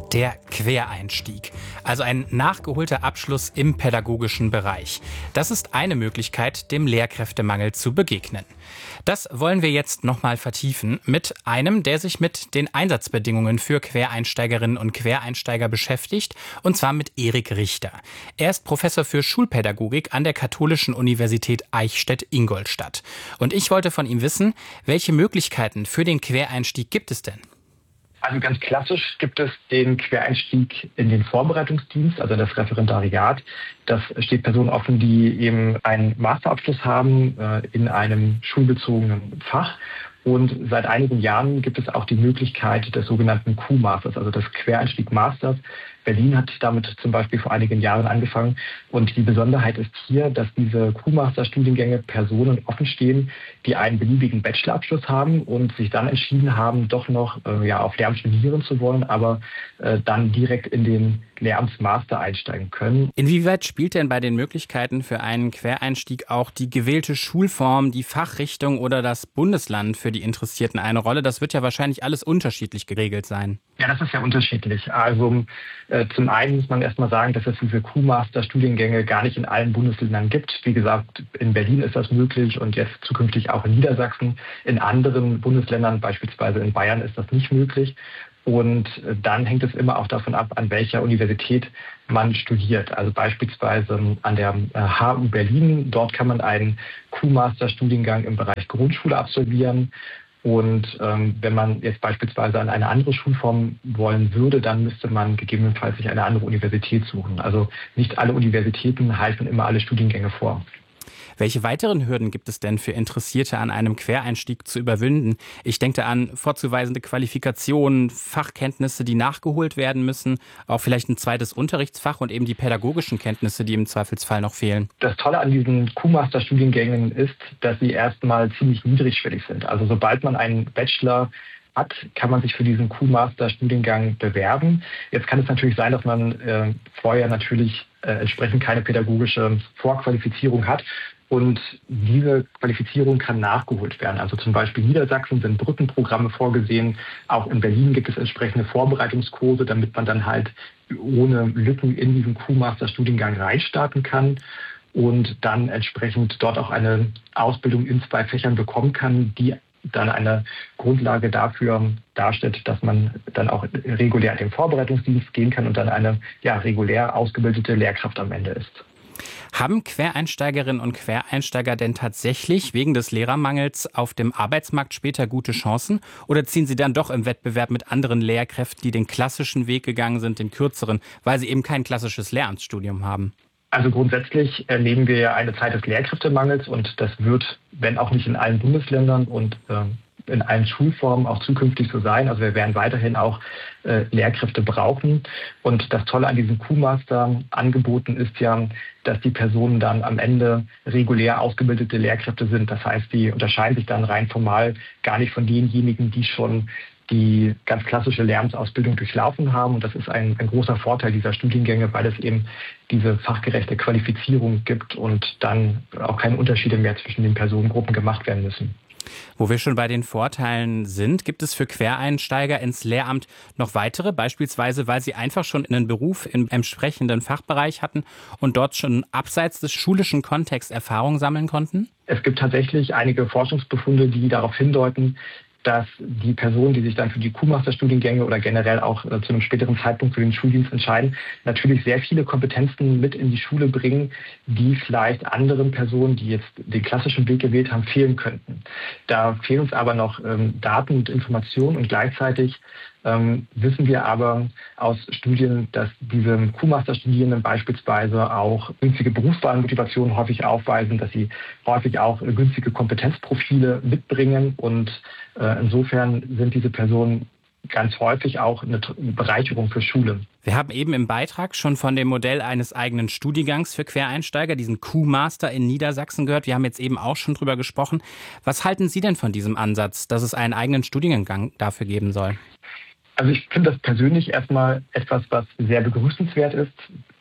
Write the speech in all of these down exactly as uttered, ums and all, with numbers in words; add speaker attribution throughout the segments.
Speaker 1: Der Quereinstieg, also ein nachgeholter Abschluss im pädagogischen Bereich. Das ist eine Möglichkeit, dem Lehrkräftemangel zu begegnen. Das wollen wir jetzt nochmal vertiefen mit einem, der sich mit den Einsatzbedingungen für Quereinsteigerinnen und Quereinsteiger beschäftigt, und zwar mit Erik Richter. Er ist Professor für Schulpädagogik an der Katholischen Universität Eichstätt-Ingolstadt. Und ich wollte von ihm wissen, welche Möglichkeiten für den Quereinstieg gibt es denn?
Speaker 2: Also ganz klassisch gibt es den Quereinstieg in den Vorbereitungsdienst, also das Referendariat. Das steht Personen offen, die eben einen Masterabschluss haben äh, in einem schulbezogenen Fach. Und seit einigen Jahren gibt es auch die Möglichkeit des sogenannten Q-Masters, also des Quereinstieg-Masters. Berlin hat damit zum Beispiel vor einigen Jahren angefangen. Und die Besonderheit ist hier, dass diese Q-Master-Studiengänge Personen offenstehen, die einen beliebigen Bachelorabschluss haben und sich dann entschieden haben, doch noch äh, ja, auf Lehramt studieren zu wollen, aber äh, dann direkt in den Lehramtsmaster einsteigen können.
Speaker 1: Inwieweit spielt denn bei den Möglichkeiten für einen Quereinstieg auch die gewählte Schulform, die Fachrichtung oder das Bundesland für die Interessierten eine Rolle? Das wird ja wahrscheinlich alles unterschiedlich geregelt sein.
Speaker 2: Ja, das ist ja unterschiedlich. Also äh, zum einen muss man erstmal sagen, dass es diese Q-Master-Studiengänge gar nicht in allen Bundesländern gibt. Wie gesagt, in Berlin ist das möglich und jetzt zukünftig auch in Niedersachsen. In anderen Bundesländern, beispielsweise in Bayern, ist das nicht möglich. Und dann hängt es immer auch davon ab, an welcher Universität man studiert. Also beispielsweise an der H U Berlin. Dort kann man einen Q-Master-Studiengang im Bereich Grundschule absolvieren. Und ähm, wenn man jetzt beispielsweise an eine andere Schulform wollen würde, dann müsste man gegebenenfalls sich eine andere Universität suchen. Also nicht alle Universitäten halten immer alle Studiengänge vor.
Speaker 1: Welche weiteren Hürden gibt es denn für Interessierte an einem Quereinstieg zu überwinden? Ich denke an vorzuweisende Qualifikationen, Fachkenntnisse, die nachgeholt werden müssen, auch vielleicht ein zweites Unterrichtsfach und eben die pädagogischen Kenntnisse, die im Zweifelsfall noch fehlen.
Speaker 2: Das Tolle an diesen Q-Master-Studiengängen ist, dass sie erstmal ziemlich niedrigschwellig sind. Also sobald man einen Bachelor hat, kann man sich für diesen Q-Master-Studiengang bewerben. Jetzt kann es natürlich sein, dass man äh, vorher natürlich äh, entsprechend keine pädagogische Vorqualifizierung hat. Und diese Qualifizierung kann nachgeholt werden. Also zum Beispiel in Niedersachsen sind Brückenprogramme vorgesehen. Auch in Berlin gibt es entsprechende Vorbereitungskurse, damit man dann halt ohne Lücken in diesen Q-Master-Studiengang reinstarten kann und dann entsprechend dort auch eine Ausbildung in zwei Fächern bekommen kann, die dann eine Grundlage dafür darstellt, dass man dann auch regulär in den Vorbereitungsdienst gehen kann und dann eine ja, regulär ausgebildete Lehrkraft am Ende ist.
Speaker 1: Haben Quereinsteigerinnen und Quereinsteiger denn tatsächlich wegen des Lehrermangels auf dem Arbeitsmarkt später gute Chancen? Oder ziehen sie dann doch im Wettbewerb mit anderen Lehrkräften, die den klassischen Weg gegangen sind, den kürzeren, weil sie eben kein klassisches Lehramtsstudium haben?
Speaker 2: Also grundsätzlich erleben wir ja eine Zeit des Lehrkräftemangels und das wird, wenn auch nicht in allen Bundesländern und äh, in allen Schulformen auch zukünftig so sein. Also wir werden weiterhin auch äh, Lehrkräfte brauchen. Und das Tolle an diesen Q-Master-Angeboten ist ja, dass die Personen dann am Ende regulär ausgebildete Lehrkräfte sind. Das heißt, die unterscheiden sich dann rein formal gar nicht von denjenigen, die schon die ganz klassische Lehramtsausbildung durchlaufen haben. Und das ist ein, ein großer Vorteil dieser Studiengänge, weil es eben diese fachgerechte Qualifizierung gibt und dann auch keine Unterschiede mehr zwischen den Personengruppen gemacht werden müssen.
Speaker 1: Wo wir schon bei den Vorteilen sind, gibt es für Quereinsteiger ins Lehramt noch weitere, beispielsweise weil sie einfach schon einen Beruf im entsprechenden Fachbereich hatten und dort schon abseits des schulischen Kontexts Erfahrung sammeln konnten?
Speaker 2: Es gibt tatsächlich einige Forschungsbefunde, die darauf hindeuten, dass die Personen, die sich dann für die Q-Master-Studiengänge oder generell auch äh, zu einem späteren Zeitpunkt für den Schuldienst entscheiden, natürlich sehr viele Kompetenzen mit in die Schule bringen, die vielleicht anderen Personen, die jetzt den klassischen Weg gewählt haben, fehlen könnten. Da fehlen uns aber noch ähm, Daten und Informationen und gleichzeitig ähm, wissen wir aber aus Studien, dass diese Q-Master-Studierenden beispielsweise auch günstige Berufswahlmotivationen häufig aufweisen, dass sie häufig auch äh, günstige Kompetenzprofile mitbringen und äh, insofern sind diese Personen ganz häufig auch eine Bereicherung für Schule.
Speaker 1: Wir haben eben im Beitrag schon von dem Modell eines eigenen Studiengangs für Quereinsteiger, diesen Q-Master in Niedersachsen gehört. Wir haben jetzt eben auch schon drüber gesprochen. Was halten Sie denn von diesem Ansatz, dass es einen eigenen Studiengang dafür geben soll?
Speaker 2: Also ich finde das persönlich erstmal etwas, was sehr begrüßenswert ist,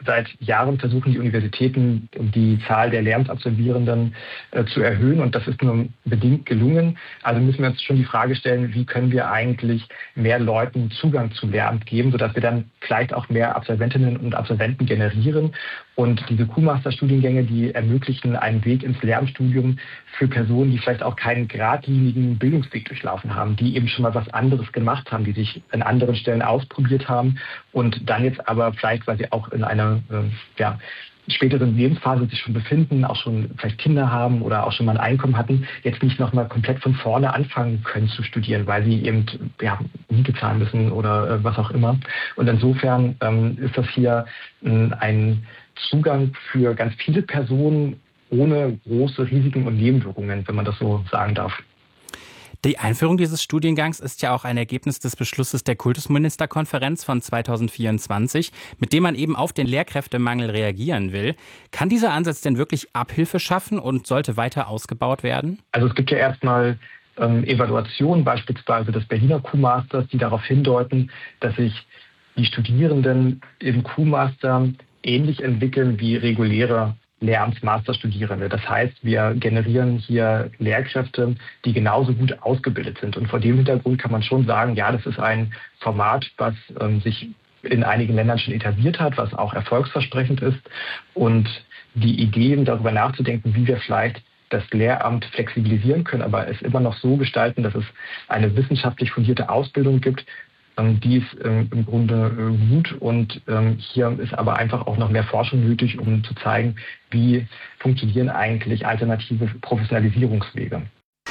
Speaker 2: Seit Jahren versuchen die Universitäten, die Zahl der Lehramtsabsolvierenden äh, zu erhöhen, und das ist nur bedingt gelungen. Also müssen wir uns schon die Frage stellen, wie können wir eigentlich mehr Leuten Zugang zu Lehramt geben, sodass wir dann vielleicht auch mehr Absolventinnen und Absolventen generieren. Und diese Q-Master-Studiengänge, die ermöglichen einen Weg ins Lehramtsstudium für Personen, die vielleicht auch keinen geradlinigen Bildungsweg durchlaufen haben, die eben schon mal was anderes gemacht haben, die sich an anderen Stellen ausprobiert haben und dann jetzt aber vielleicht, weil sie auch in einer äh, ja, späteren Lebensphase sich schon befinden, auch schon vielleicht Kinder haben oder auch schon mal ein Einkommen hatten, jetzt nicht nochmal komplett von vorne anfangen können zu studieren, weil sie eben ja, Miete zahlen müssen oder äh, was auch immer. Und insofern ähm, ist das hier äh, ein Zugang für ganz viele Personen ohne große Risiken und Nebenwirkungen, wenn man das so sagen darf.
Speaker 1: Die Einführung dieses Studiengangs ist ja auch ein Ergebnis des Beschlusses der Kultusministerkonferenz von zweitausendvierundzwanzig, mit dem man eben auf den Lehrkräftemangel reagieren will. Kann dieser Ansatz denn wirklich Abhilfe schaffen und sollte weiter ausgebaut werden?
Speaker 2: Also es gibt ja erstmal ähm, Evaluationen, beispielsweise des Berliner Q-Masters, die darauf hindeuten, dass sich die Studierenden im Q-Master ähnlich entwickeln wie reguläre Lehramtsmasterstudierende. Das heißt, wir generieren hier Lehrkräfte, die genauso gut ausgebildet sind. Und vor dem Hintergrund kann man schon sagen, ja, das ist ein Format, was ähm, sich in einigen Ländern schon etabliert hat, was auch erfolgsversprechend ist. Und die Ideen, darüber nachzudenken, wie wir vielleicht das Lehramt flexibilisieren können, aber es immer noch so gestalten, dass es eine wissenschaftlich fundierte Ausbildung gibt, die ist ähm, im Grunde äh, gut, und ähm, hier ist aber einfach auch noch mehr Forschung nötig, um zu zeigen, wie funktionieren eigentlich alternative Professionalisierungswege.